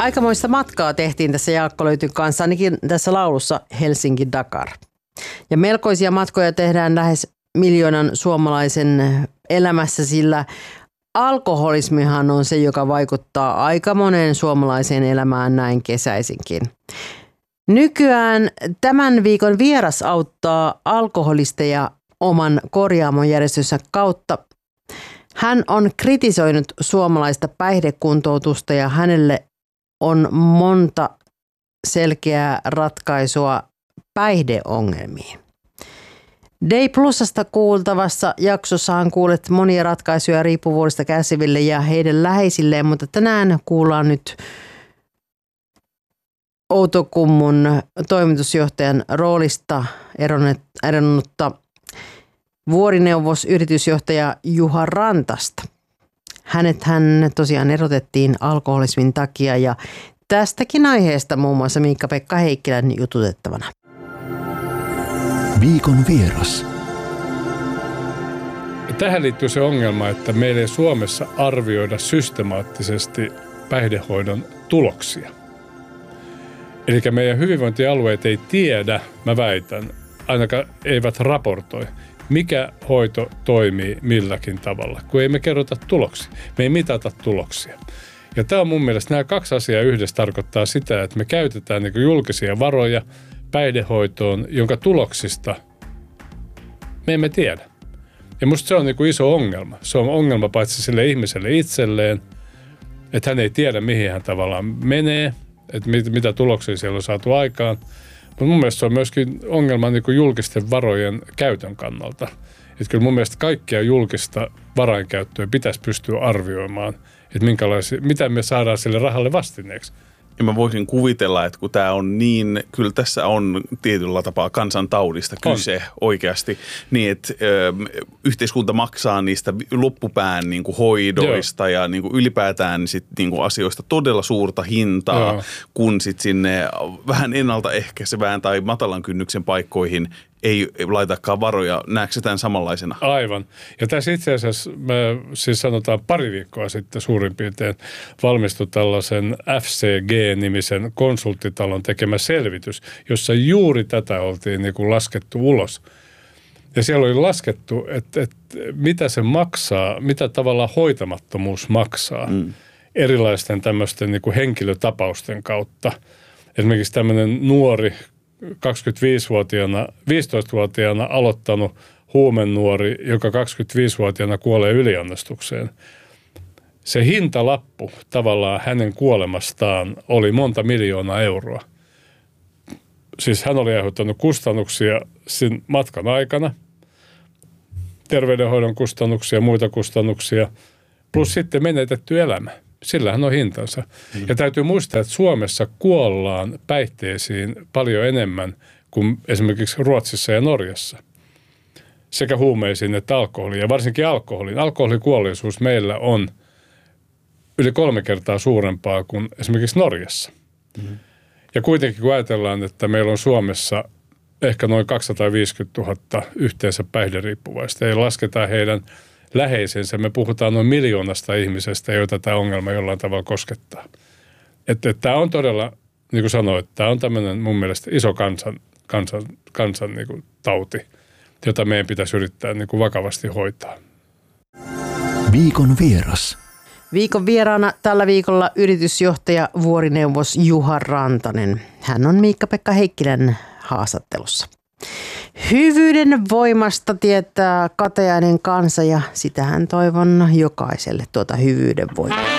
Aikamoista matkaa tehtiin tässä Jaakko Löytyn kanssa, ainakin tässä laulussa Helsinki-Dakar. Ja melkoisia matkoja tehdään lähes 1 miljoonan suomalaisen elämässä, sillä alkoholismihan on se, joka vaikuttaa aika monen suomalaisen elämään näin kesäisinkin. Nykyään tämän viikon vieras auttaa alkoholisteja oman korjaamon järjestönsä kautta. Hän on kritisoinut suomalaista päihdekuntoutusta ja hänelle on monta selkeää ratkaisua päihdeongelmiin. Day Plusasta kuultavassa jaksossahan kuulet monia ratkaisuja riippuvuudesta kärsiville ja heidän läheisilleen, mutta tänään kuullaan nyt Outokummun toimitusjohtajan roolista eronnutta vuorineuvos yritysjohtaja Juha Rantasta. Hän tosiaan erotettiin alkoholismin takia ja tästäkin aiheesta muun muassa Miikka-Pekka Heikkilän jututettavana. Viikon vieras. Tähän liittyy se ongelma, että meillä ei Suomessa arvioida systemaattisesti päihdehoidon tuloksia. Eli meidän hyvinvointialueet ei tiedä, mä väitän, ainakaan eivät raportoi, mikä hoito toimii milläkin tavalla, kun ei me kerrota tuloksia. Me ei mitata tuloksia. Ja tämä on mun mielestä, nämä 2 asiaa yhdessä tarkoittaa sitä, että me käytetään niin kuin julkisia varoja päihdehoitoon, jonka tuloksista me emme tiedä. Ja musta se on niin kuin iso ongelma. Se on ongelma paitsi sille ihmiselle itselleen, että hän ei tiedä, mihin hän tavallaan menee, että mitä tuloksia siellä on saatu aikaan. Mutta mun mielestä se on myöskin ongelma niin kuin julkisten varojen käytön kannalta. Että kyllä mun mielestä kaikkia julkista varainkäyttöä pitäisi pystyä arvioimaan, että mitä me saadaan sille rahalle vastineeksi. Ja mä voisin kuvitella, että kun tämä on niin, kyllä tässä on tietyllä tapaa kansantaudista kyse oikeasti, niin että yhteiskunta maksaa niistä loppupään niin kuin hoidoista ja niin kuin ylipäätään sit, niin kuin asioista todella suurta hintaa, kun sitten sinne vähän ennaltaehkäisevään tai matalan kynnyksen paikkoihin ei laitakaan varoja. Näetkö tämän samanlaisena? Aivan. Ja tässä itse asiassa me siis sanotaan 2 viikkoa sitten suurin piirtein valmistui tällaisen FCG-nimisen konsulttitalon tekemä selvitys, jossa juuri tätä oltiin niin kuin laskettu ulos. Ja siellä oli laskettu, että mitä se maksaa, mitä tavallaan hoitamattomuus maksaa erilaisten tämmöisten niin kuin henkilötapausten kautta. Esimerkiksi tämmöinen nuori 25-vuotiaana, 15-vuotiaana aloittanut huumenuori, joka 25-vuotiaana kuolee yliannostukseen. Se hintalappu tavallaan hänen kuolemastaan oli monta miljoonaa euroa. Siis hän oli aiheuttanut kustannuksia sen matkan aikana, terveydenhoidon kustannuksia, muita kustannuksia, plus sitten menetetty elämä. Sillähän on hintansa. Ja täytyy muistaa, että Suomessa kuollaan päihteisiin paljon enemmän kuin esimerkiksi Ruotsissa ja Norjassa. Sekä huumeisiin että alkoholiin ja varsinkin alkoholiin. Alkoholikuolleisuus meillä on yli 3 kertaa suurempaa kuin esimerkiksi Norjassa. Ja kuitenkin kun ajatellaan, että meillä on Suomessa ehkä noin 250 000 yhteensä päihderiippuvaista ja lasketaan heidän läheisensä, me puhutaan noin 1 miljoonasta ihmisestä, joita tämä ongelma jollain tavalla koskettaa. Että tämä on todella, niin kuin sanoit, tämä on tämmöinen mun mielestä iso kansan niin kuin tauti, jota meidän pitäisi yrittää niin kuin vakavasti hoitaa. Viikon vieras. Viikon vieraana tällä viikolla yritysjohtaja vuorineuvos Juha Rantanen. Hän on Miikka-Pekka Heikkilän haastattelussa. Hyvyyden voimasta tietää kateinen kansa ja sitähän toivon jokaiselle tuota hyvyyden voimaa.